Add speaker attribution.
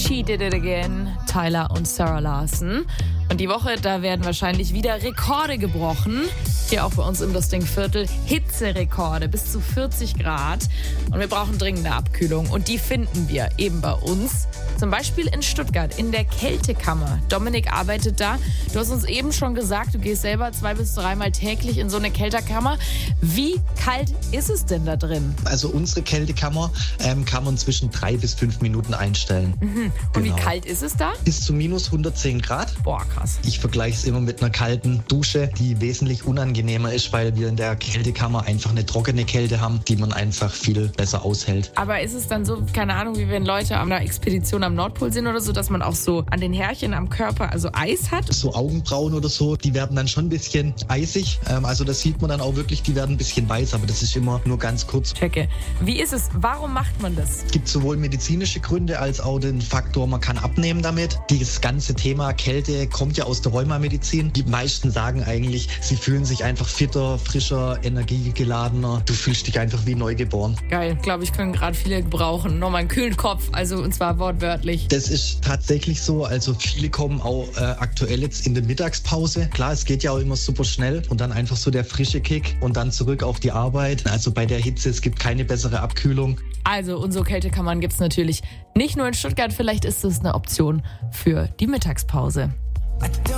Speaker 1: She Did It Again, Tyler und Sarah Larson. Und die Woche, da werden wahrscheinlich wieder Rekorde gebrochen. Hier auch bei uns im Lustingviertel Hitzerekorde bis zu 40 Grad. Und wir brauchen dringende Abkühlung. Und die finden wir eben bei uns. Zum Beispiel in Stuttgart in der Kältekammer. Dominik arbeitet da. Du hast uns eben schon gesagt, du gehst selber 2 bis 3 Mal täglich in so eine Kältekammer. Wie kalt ist es denn da drin?
Speaker 2: Also unsere Kältekammer kann man zwischen 3 bis 5 Minuten einstellen.
Speaker 1: Mhm. Und
Speaker 2: Genau.
Speaker 1: wie kalt ist es da?
Speaker 2: Bis zu minus 110 Grad.
Speaker 1: Boah, krass.
Speaker 2: Ich vergleiche es immer mit einer kalten Dusche, die wesentlich unangenehmer ist, weil wir in der Kältekammer einfach eine trockene Kälte haben, die man einfach viel besser aushält.
Speaker 1: Aber ist es dann so, keine Ahnung, wie wenn Leute an einer Expedition am Nordpol sind oder so, dass man auch so an den Härchen am Körper also Eis hat?
Speaker 2: So Augenbrauen oder so, die werden dann schon ein bisschen eisig. Also das sieht man dann auch wirklich, die werden ein bisschen weiß, aber das ist immer nur ganz kurz.
Speaker 1: Checke. Wie ist es? Warum macht man das?
Speaker 2: Es gibt sowohl medizinische Gründe als auch den Faktor, man kann abnehmen damit. Dieses ganze Thema Kälte kommt ja aus der Rheumamedizin. Die meisten sagen eigentlich, sie fühlen sich einfach fitter, frischer, energiegeladener. Du fühlst dich einfach wie neugeboren.
Speaker 1: Geil, glaube ich, können gerade viele gebrauchen. Nochmal einen kühlen Kopf, also und zwar wortwörtlich.
Speaker 2: Das ist tatsächlich so. Also viele kommen auch aktuell jetzt in der Mittagspause. Klar, es geht ja auch immer super schnell und dann einfach so der frische Kick und dann zurück auf die Arbeit. Also bei der Hitze, es gibt keine bessere Abkühlung.
Speaker 1: Also unsere Kältekammern gibt es natürlich nicht nur in Stuttgart. Vielleicht ist es eine Option für die Mittagspause.